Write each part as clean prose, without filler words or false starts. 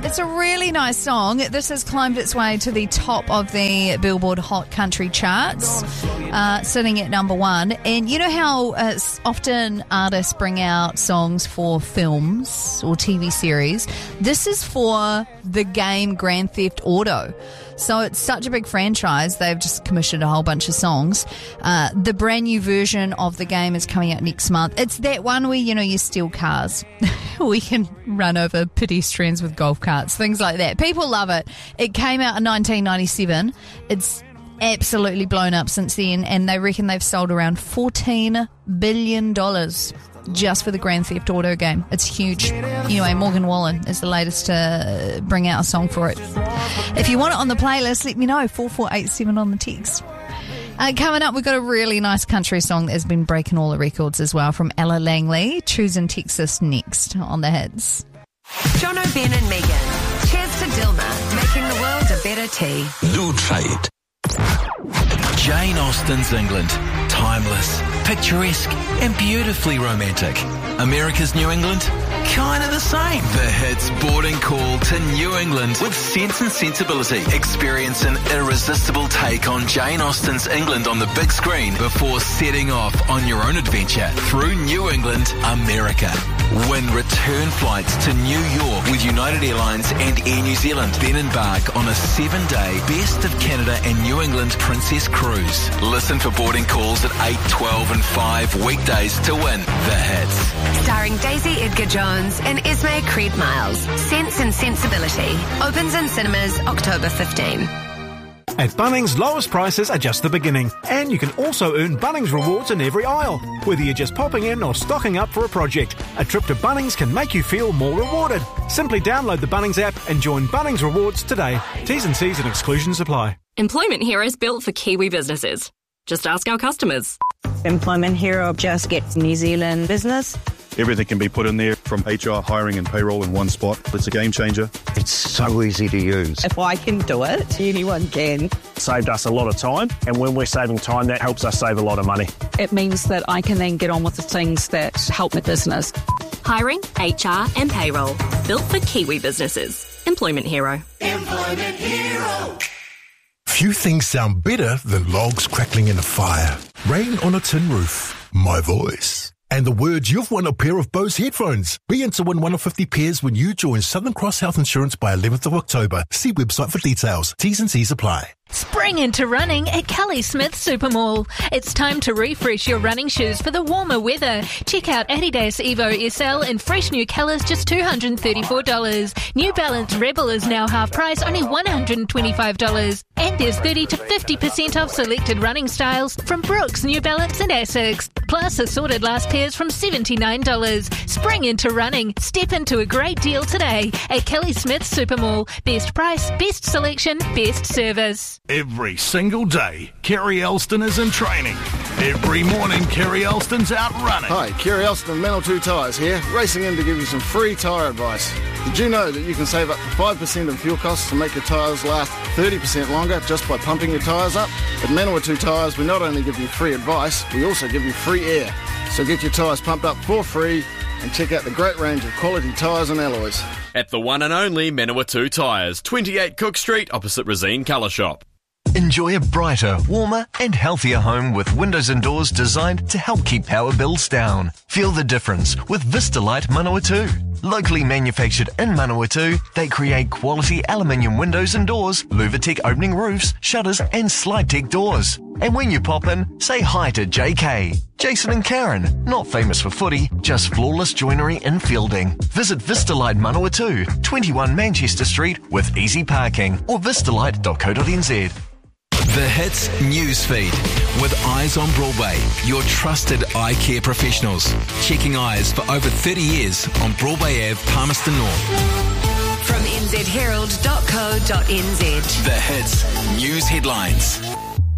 It's a really nice song. This has climbed its way to the top of the Billboard Hot Country charts, sitting at number 1. And you know how often artists bring out songs for films or TV series? This is for the game Grand Theft Auto. So it's such a big franchise, they've just commissioned a whole bunch of songs. The brand new version of the game is coming out next month. It's that one where, you steal cars. We can run over pedestrians with golf carts, things like that. People love it. It came out in 1997. It's absolutely blown up since then, and they reckon they've sold around $14 billion just for the Grand Theft Auto game. It's huge. Anyway, Morgan Wallen is the latest to bring out a song for it. If you want it on the playlist, let me know. 4487 on the text. Coming up, we've got a really nice country song that has been breaking all the records as well from Ella Langley. Choosing Texas next on the hits. Jono, Ben and Megan. Cheers to Dilma, making the world a better tea. New trade. Jane Austen's England. Timeless, picturesque, and beautifully romantic. America's New England? Kind of the same. The Hits boarding call to New England with Sense and Sensibility. Experience an irresistible take on Jane Austen's England on the big screen before setting off on your own adventure through New England, America. Win return flights to New York with United Airlines and Air New Zealand. Then embark on a 7-day Best of Canada and New England Princess Cruise. Listen for boarding calls at 8, 12 and 5 weekdays to win The Hits. Starring Daisy Edgar Jones and Esme Creed Miles. Sense and Sensibility. Opens in cinemas October 15. At Bunnings, lowest prices are just the beginning. And you can also earn Bunnings rewards in every aisle. Whether you're just popping in or stocking up for a project, a trip to Bunnings can make you feel more rewarded. Simply download the Bunnings app and join Bunnings Rewards today. T's and C's and exclusions apply. Employment Hero is built for Kiwi businesses. Just ask our customers. Employment Hero just gets New Zealand business. Everything can be put in there, from HR, hiring and payroll in one spot. It's a game changer. It's so easy to use. If I can do it, anyone can. Saved us a lot of time, and when we're saving time, that helps us save a lot of money. It means that I can then get on with the things that help my business. Hiring, HR and payroll. Built for Kiwi businesses. Employment Hero. Employment Hero. Few things sound better than logs crackling in a fire, rain on a tin roof, my voice, and the words you've won a pair of Bose headphones. Be in to win one of 50 pairs when you join Southern Cross Health Insurance by 11th of October. See website for details. T's and C's apply. Spring into running at Kelly Smith Supermall. It's time to refresh your running shoes for the warmer weather. Check out Adidas Evo SL in fresh new colours, just $234. New Balance Rebel is now half price, only $125. And there's 30 to 50% off selected running styles from Brooks, New Balance and Asics. Plus assorted last pairs from $79. Spring into running. Step into a great deal today at Kelly Smith Supermall. Best price, best selection, best service. Every single day, Kerry Elston is in training. Every morning, Kerry Elston's out running. Hi, Kerry Elston, Manawatu Tyres here, racing in to give you some free tyre advice. Did you know that you can save up to 5% in fuel costs to make your tyres last 30% longer just by pumping your tyres up? At Manawatu Tyres, we not only give you free advice, we also give you free air. So get your tyres pumped up for free and check out the great range of quality tyres and alloys. At the one and only Manawatu Tyres, 28 Cook Street, opposite Resine Colour Shop. Enjoy a brighter, warmer and healthier home with windows and doors designed to help keep power bills down. Feel the difference with Vistalite Manawatu. Locally manufactured in Manawatu, they create quality aluminium windows and doors, Luvatec opening roofs, shutters and SlideTech doors. And when you pop in, say hi to JK, Jason and Karen, not famous for footy, just flawless joinery and fielding. Visit Vistalite Manawatu, 21 Manchester Street with easy parking or vistalite.co.nz. The Hits Newsfeed with Eyes on Broadway, your trusted eye care professionals. Checking eyes for over 30 years on Broadway Ave, Palmerston North. From nzherald.co.nz. The Hits News Headlines.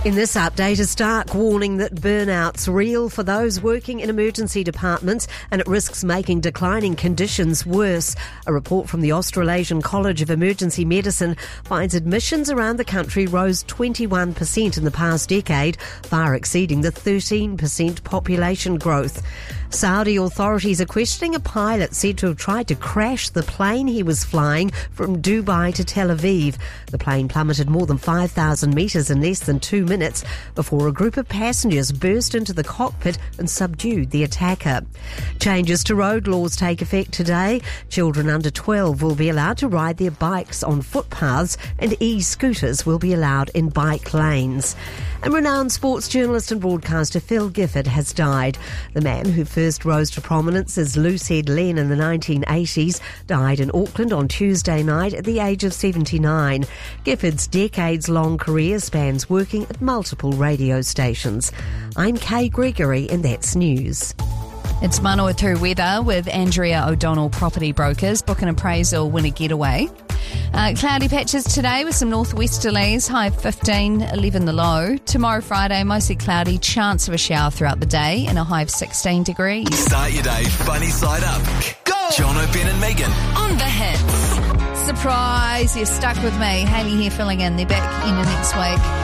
In this update, a stark warning that burnout's real for those working in emergency departments and it risks making declining conditions worse. A report from the Australasian College of Emergency Medicine finds admissions around the country rose 21% in the past decade, far exceeding the 13% population growth. Saudi authorities are questioning a pilot said to have tried to crash the plane he was flying from Dubai to Tel Aviv. The plane plummeted more than 5,000 metres in less than 2 minutes before a group of passengers burst into the cockpit and subdued the attacker. Changes to road laws take effect today. Children under 12 will be allowed to ride their bikes on footpaths and e-scooters will be allowed in bike lanes. And renowned sports journalist and broadcaster Phil Gifford has died. The man who first rose to prominence as Loosehead Len in the 1980s died in Auckland on Tuesday night at the age of 79. Gifford's decades-long career spans working at multiple radio stations. I'm Kay Gregory and that's news. It's Manawatu weather with Andrea O'Donnell Property Brokers. Book an appraisal, win a getaway. Cloudy patches today with some northwesterlies, high 15, 11 the low. Tomorrow, Friday, mostly cloudy, chance of a shower throughout the day and a high of 16 degrees. Start your day funny side up. Go! John O'Ben and Megan On the hits. Surprise, you're stuck with me. Hayley here filling in. They're back in the next week.